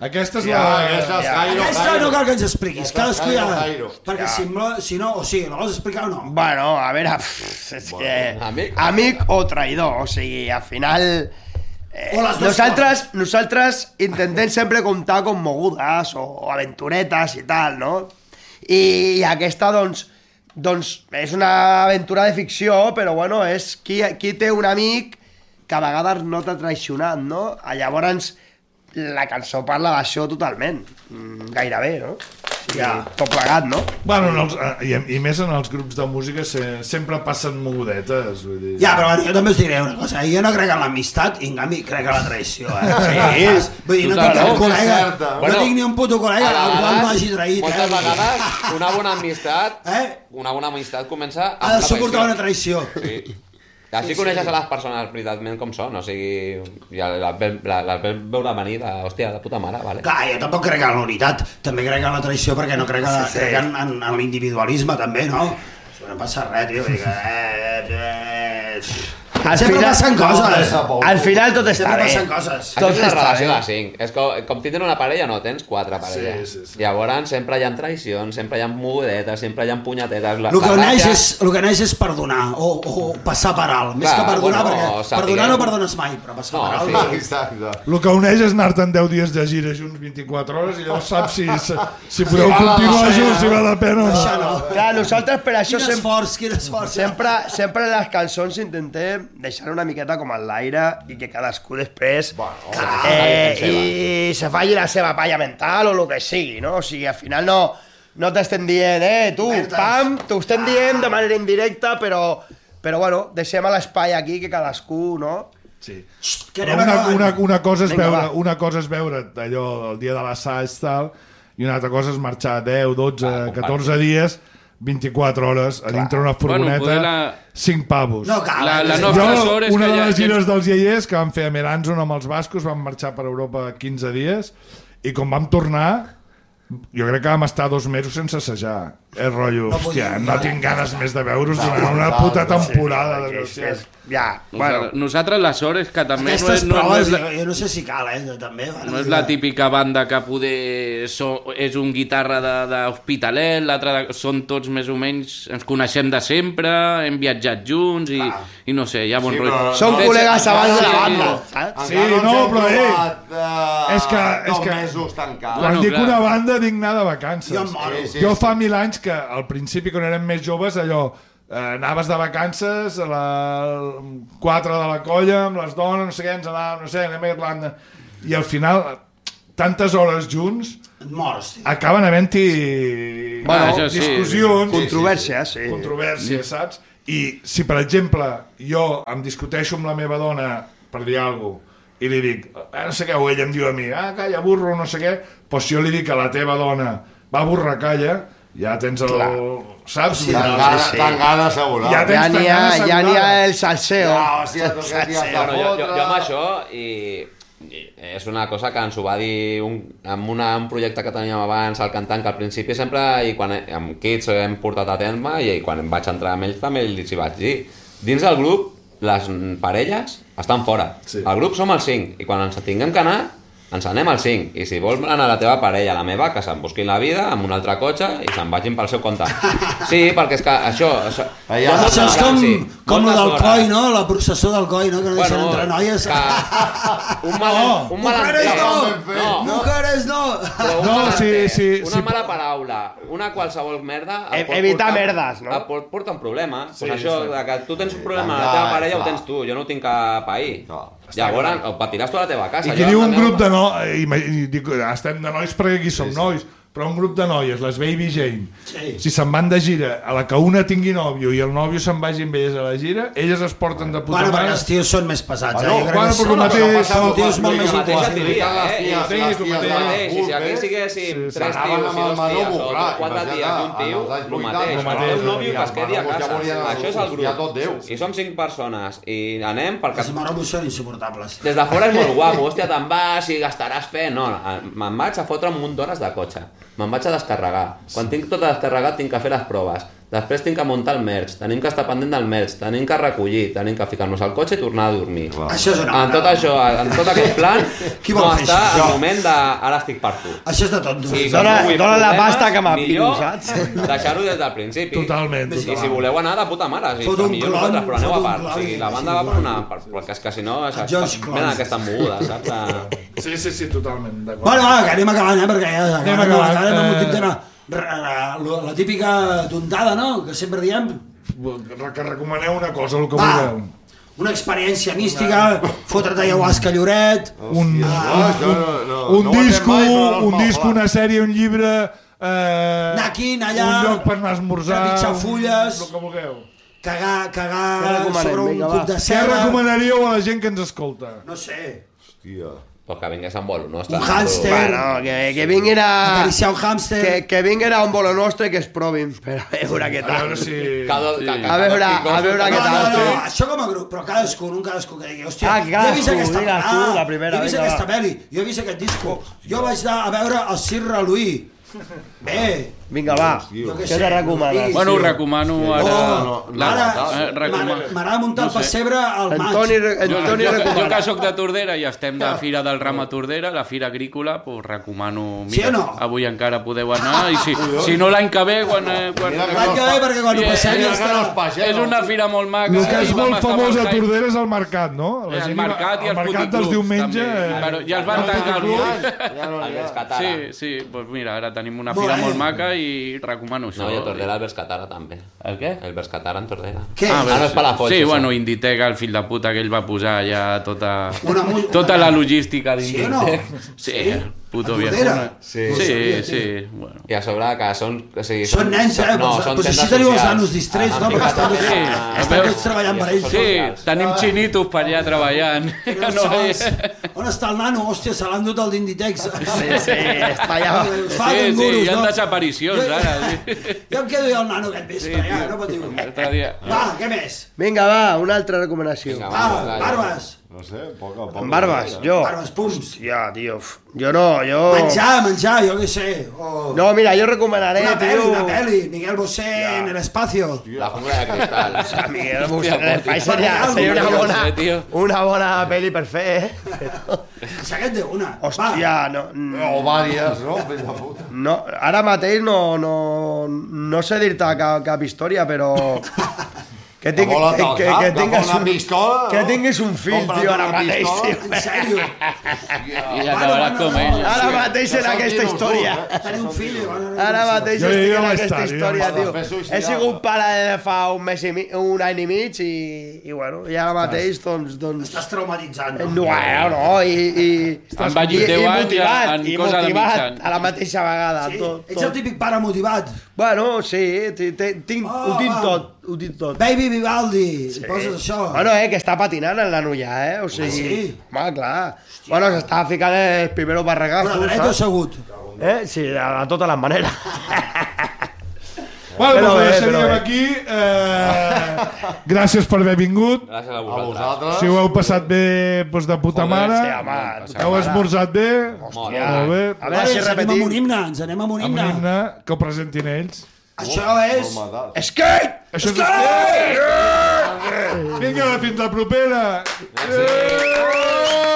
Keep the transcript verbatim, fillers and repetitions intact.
Aquesta és ja, la... Aquesta és Jairo, Aquesta no cal que ens expliquis, cadascú ja... Jairo. Perquè si, no, si no, o sigui, no vols explicar o no? Bueno, a veure, pff, és Bueno, que... amic. Amic o traïdor, o sigui, al final... Eh, O les dues nosaltres, nosaltres intentem sempre comptar con mogudes o aventuretes i tal, no? I, i aquesta, doncs, doncs, és una aventura de ficció, però bueno, és qui, qui té un amic que a vegades no t'ha traicionat, no? Llavors, la cançó parla d'això totalment, mm, gairebé, no? Sí, ja. Tot plegat, no? Bueno, en els, i, i més en els grups de música se, sempre passen mogudetes, vull dir... Ja, però bueno, jo també us diré una cosa, jo no crec en l'amistat i en canvi crec en la traïció, eh? Sí. Vull dir, no tinc cap col·lega, no tinc ni un puto col·lega al qual m'hagi traït, moltes eh? vegades una bona amistat, Eh? una bona amistat comença Ha de suportar una traïció. Sí. Així coneixes a les persones veritatament com són, o sigui, ja les ves veure venir de, hòstia, de puta mare, vale? Clar, jo tampoc crec en la unitat, també crec en la traïció perquè no crec, en, crec en, en, en l'individualisme també, no? Això no passa res, tio, vull dir que... Eh, eh, Al sempre final- passen coses. Al final tot està Sempre bé. passen coses. Això és una està relació bé. de cinc. És com, com tindre una parella, no, tens quatre parelles. Sí, sí, sí. Llavors sempre hi ha traïcions, sempre hi ha mogudetes, sempre hi ha punyetetes. La, El que, la neix gràcia- és, el que neix és perdonar o, o passar per alt, més Clar, que perdonar, bueno, perquè sapiguem- perdonar no perdones mai, però passar No, per alt... sí. Exacte. El que uneix és anar-te'n deu dies de gira junts vint-i-quatre hores i llavors saps si, si podeu continuar junts, si val la pena o Això no. no. Clar, nosaltres per això Quin sempre, esforç, quin esforç. sempre, sempre les cançons intentem deixar una miqueta com en l'aire i que cadascú després Bueno, eh, la i se faci la seva palla mental o el que sigui, no? O sigui, al final no, no t'estem dient, eh, tu, Merdes. pam, t'ho estem dient de manera indirecta, però, però bueno, deixem a l'espai aquí que cadascú, no? Sí. Que Però anem una, acabant. una, una, cosa és Vinga, veure, va. una cosa és veure allò el dia de l'assaig tal, i una altra cosa és marxar deu, dotze, Ah, compartir. catorze dies, vint-i-quatre hores a dintre una furgoneta, Bueno, poder la- cinc pavos. No cal. La- eh, la sí. nostra Jo, sort és una que de ja- les ja- gires dels iaiers que vam fer a Meranzon amb els bascos, vam marxar per Europa quinze dies i quan vam tornar jo crec que vam estar dos mesos sense assajar. És rotllo, No hòstia, podíem, no eh? tinc ganes més de veure-us durant una puta temporada. desgraciats. Ja, Bueno, bueno, nosaltres la sort és que també no Aquestes és, no, no proves, és la, jo, jo no sé si cal, eh, jo també. Bueno, no és la típica banda que poder so, és un guitarra de- d'Hospitalet, l'altra de- són tots més o menys, ens coneixem de sempre, hem viatjat junts i, i no sé, hi ha bon Sí, rotllo. però- són no, col·legues abans de la sí, banda, saps? Sí, Encara no, ens hem però, eh, trobat, eh, és que- és dos que- mesos tancats. Quan Bueno, dic clar. una banda, dic anar de vacances. Jo em moro. Sí, sí. Jo fa mil anys que al principi, quan érem més joves, allò, eh, anaves de vacances a la quatre de la colla amb les dones, no sé què, ens anàvem, no sé, anem a Irlanda. I al final, tantes hores junts, Et mors, tio. acaben havent-hi Bueno, bueno, això sí, discussions, Controvèrsia, sí. controvèrsies, saps? I si, per exemple, jo em discuteixo amb la meva dona per dir alguna cosa i li dic, eh, no sé què, o ella em diu a mi, ah, calla, burro, no sé què, doncs si jo li dic a la teva dona, va, burra, calla, ja tens el... Clar. Saps? Sí, Ja, Tan gana, sí, sí. tan gana assegurar. Ja Ja n'hi ha, tens ja n'hi ha tanyana el salseo. Ah, hòstia, tu què t'hi has de Bueno, jo, jo, fotre? jo amb això, i, i és una cosa que ens ho va dir un, amb una, un projecte que teníem abans, el cantant, que al principi sempre, i quan amb Kids hem portat a terme, i quan vaig entrar amb ells també els hi vaig dir, dins del grup, les parelles estan fora. Sí. El grup som els cinc, i quan ens tinguem que anar, ens anem als cinc, i si vols anar a la teva parella, a la meva, que se'n busquin la vida amb un altre cotxe i se'n vagin pel seu compte. Sí, perquè és que això... això, Allà, hi ha molta Això és com, sí, com molta el del sorra. coi, no? La processó del coi, no? Que no deixen entrar noies. Que un mal, No. un mal Mujeres no! no, Mujeres no! però un No, malentès, sí, sí, una sí. mala paraula, una qualsevol merda... et E- pot evitar portar- merdes, no? et pot portar un problema. Sí, pues això, està. de que tu tens un problema Ja, a la teva parella, clar. ho tens tu, jo no ho tinc cap ahir. Clar. Llavors, ho patiràs tu a la teva casa. I jo que amb diu la un meva- grup de nois, i, i dic, estem de nois perquè aquí som nois, però un grup de noies, les Baby Jane, Sí. si se'n van de gira, a la que una tingui nòvio i el nòvio se'n vagi amb elles a la gira, elles es porten de puta Bueno, perquè mare. els tios són més pesats, eh? Bueno, Jo crec bueno, que però el són- mateix, són tios molt més la mateixa intuïtius. teoria, les eh? ties, I- les sí, ties tu El mateix. de mateix, i si cul, aquí eh? siguéssim Sí, sí. tres Anaven tios i amb el dos Manobo, ties, o clar, quatre imagina't, ties i un en tio, els anys el vuitanta, mateix. el mateix, Un nòvio i que el es quedi a Manobo ja casa. volia anar Això és a el buscar tot Déu. grup. I som cinc persones i anem perquè... Els morobos són insuportables. Des de fora és molt guapo, hòstia, te'n vas i gastaràs fent. No, me'n vaig a fotre un munt d'hores de cotxe. Me'n vaig a descarregar. Quan tinc tot descarregat tinc que fer les proves. després tinc que muntar el merch, tenim que estar pendent del merch, tenim que recollir, tenim que ficar-nos al cotxe i tornar a dormir. Això és una... En tot això, en tot aquest plan, Qui vol no fer està això? el moment de ara estic per tu. Això és de tot. Sí, Sí, que Dona- no vull dona la problemes, pasta que m'apico, millor saps? deixar-ho des del principi. Totalment, I si totalment. voleu anar de puta mare, sí, Fot per un millor clon, nosaltres, però aneu fot a un part. clon O sigui, i- la banda va per una part, perquè és que si no, és, George venen Clones. aquesta moguda, saps? De- Sí, sí, sí, totalment, d'acord. Bueno, va, que anem acabant, eh, perquè ja Anem acabem, acabant, acabem amb eh. l'últim tema. La, la, la típica tontada, no?, que sempre diem. Que recomaneu una cosa, el que Va, vulgueu. una experiència mística, fotre't ayahuasca a Lloret... Un, No, això no, no, un no ho disco, entenc mai, però no un és disco, mal, una sèrie, un llibre... Eh, Anar aquí, anar allà, un lloc per anar a esmorzar... trepitjar un- fulles. El que vulgueu. Cagar, Què cagar recomanem? sobre un Vinga, cub va. de Què cera... recomanaríeu a la gent que ens escolta? No sé, Hòstia. Pues que vingués amb bolo nostre. un hàmster, Bueno, que, que vinguin a... acariciar un hàmster... Que, que vinguin a un bolo nostre i que es provin, per a veure què A tal. veure si... Cada, sí. A veure, a veure No, què no, tal. no, sí. això com a grup, però cadascú, un cadascú que digui, hòstia, Ah, jo he vist cadascú, aquesta, digues tu, ah, la primera, jo he vist vinga, aquesta va. pel·li, jo he vist aquest disco, jo vaig anar a veure el Sir Louis, bé, Vinga, va. jo què Què sé, te recomanes? sí, Bueno, ho sí. recomano Oh, ara... la- ara eh, recomano- m'agrada muntar el No sé. pessebre al maig. Antoni, Jo, Antoni jo, jo recomana. que sóc de Tordera i estem de Fira del Ram a Tordera, la Fira Agrícola, pues recomano... Sí o no? Avui encara podeu anar i si, si no l'any que ve, quan... eh, quan Mira que L'any que ve, perquè quan ho Sí, passem ja Mira que no es està... passa, és no? una fira molt maca. El que és i vam molt estar famós a hype. Tordera és el mercat, no? La El gent hi va- mercat i els el mercat dels puticlubs, diumenge... també. eh, Però ja els van el tancar puticlub. els Ja no El hi ha. Vescatara. Sí, sí, doncs mira, ara tenim una Molt fira bé. molt maca i recomano això. No, i a Tordera el Vescatara també. El què? El Vescatara en Tordera. Què? Ah, Ah, no és Palafolls, sí, això. bueno, Inditec, el fill de puta que ell va posar ja tota, Una mu- tota la logística Sí o no? d'Inditec. Sí, el puto A viejo. Tordera? Sí. Sí, sí, bueno. I a sobre que són... O sigui, Són nens, eh? No, Doncs- són doncs així tendes teniu els socials. nanos distrets, Ah, no? han Perquè ficat estan, també- Sí, Ah, estan veus? tots treballant per ells. Sí, tenim xinitos per allà treballant. No, No, saps? eh? On està el nano? Hòstia, se l'han dut el d'Inditex. Sí, sí, està allà. Fa Sí, sí, canguros, hi ha no? desaparicions Jo- ara. Sí. Jo em quedo jo el nano aquest vespre, ja, no patiu. L'altre dia... Va, què més? Vinga, va, una altra recomanació. Vinga, Va, va, barbes. No sé, poc a poc. Amb barbes, jo. Barbes, pums. Ja, tio. Jo no, jo... Menjar, menjar, jo què sé. O... No, mira, jo recomanaré, Una pel·li, tio... una pel·li. Miguel Bosé en el espacio. La jungla de cristal. A Miguel Bosé, Hòstia, el país seria, seria una Miguel bona, Bosé, tio. una bona pel·li per fer, eh? Saquet d'una. Hòstia, no... O vàries, no? Fill de puta. No, ara mateix no, no, no sé dir-te cap, cap història, però... Que, Que tingui, vola que, tal que, cap, que, agafa tinguis una un, pistola, que no? tinguis un fill, Compra't tio, ara una mateix, pistola. tio. En sèrio. I acabaràs com ell. Ara mateix en aquesta història. Tenir un fill. bueno, Ara mateix Jo- estic jo en vaig aquesta estar, jo història, vaig tio. estar. Fes suïcidar. He sigut pare de fa un mes i mi, un any i mig i, i bueno, i ara mateix, doncs... doncs Estàs traumatitzant, no, no? no, i... i Han vallit i- deu i anys motivat, en i cosa de motivat mitjan. a la mateixa vegada. Sí? Tot, Ets el tot. típic pare motivat. Bueno, sí, ti- ti- tinc, Oh, ho tinc va. tot, ho tinc tot. Baby Vivaldi. Sí. Poses això. Bueno, eh, que està patinant el nano ja, eh? O sigui, sí? home, clar. Bueno, s'està ficant els primeros barregazos, Però dret o saps? assegut? Eh? Sí, de totes les maneres. Bueno, Però doncs bé, ja seríem però bé. aquí. Eh, gràcies per haver vingut. Gràcies a A vosaltres. vosaltres. Si ho heu passat bé, doncs de puta mare. Sí, home, Heu esmorzat bé. Molt Molt bé. bé. A veure si ens anem repetim. amb un himne, ens anem amb un Amb himne. un himne que ho presentin ells. Això és... Molt matat. Skate! Això és skate! Vinga, fins la propera! Merci. Eh!